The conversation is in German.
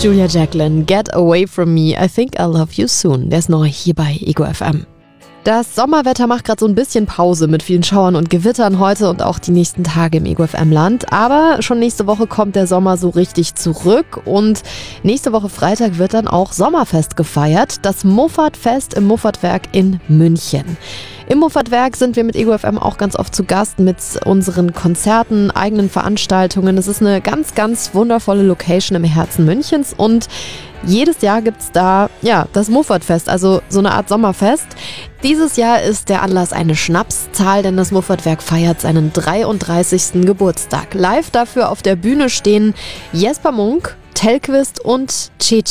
Julia Jacqueline, Get Away From Me, I Think I'll Love You Soon. Der ist neu hier bei Ego FM. Das Sommerwetter macht gerade so ein bisschen Pause mit vielen Schauern und Gewittern heute und auch die nächsten Tage im Ego FM-Land. Aber schon nächste Woche kommt der Sommer so richtig zurück und nächste Woche Freitag wird dann auch Sommerfest gefeiert. Das Muffatfest im Muffatwerk in München. Im Muffatwerk sind wir mit Ego FM auch ganz oft zu Gast mit unseren Konzerten, eigenen Veranstaltungen. Es ist eine ganz, ganz wundervolle Location im Herzen Münchens und jedes Jahr gibt's da, das Muffatfest, also so eine Art Sommerfest. Dieses Jahr ist der Anlass eine Schnapszahl, denn das Muffatwerk feiert seinen 33. Geburtstag. Live dafür auf der Bühne stehen Jesper Munk, Tellqvist und Cece.